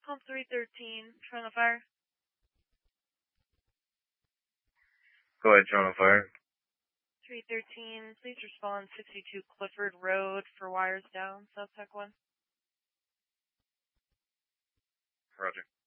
Home 313, trying to fire. Go ahead, Toronto Fire. 313, please respond 62 Clifford Road for wires down, South Tech 1. Roger.